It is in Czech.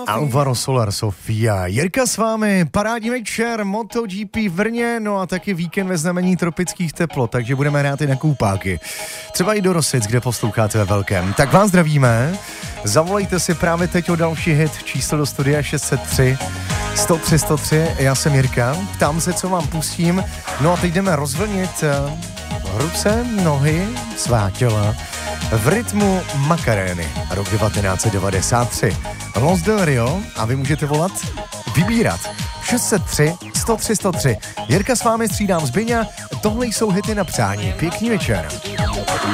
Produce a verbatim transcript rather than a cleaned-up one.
Alvaro Soler, Sofia. Jirka s vámi, parádní večer, MotoGP v Brně, no a taky víkend ve znamení tropických teplot, takže budeme hrát i na koupáky. Třeba i do Rosic, kde posloucháte ve velkém. Tak vás zdravíme, zavolejte si právě teď o další hit, číslo do studia šest set tři sto tři sto tři, já jsem Jirka, ptám se, co vám pustím, no a teď jdeme rozvlnit ruce, nohy, svá těla v rytmu Macarény, rok devatenáct set devadesát tři. Los del Rio a vy můžete volat, vybírat šest set tři sto tři sto tři. Jirka s vámi, střídám Zbyňa, tohle jsou hity na přání. Pěkný večer.